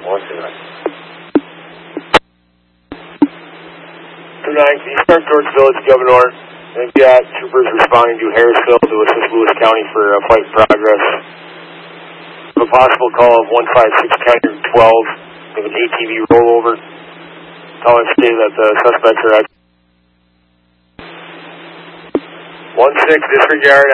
can you start towards Village Governor? And we've got troopers responding to Harrisville to assist Lewis County for flight progress. A possible call of 156 12 with an ATV rollover. Calling stated that the suspects are at 16 disregard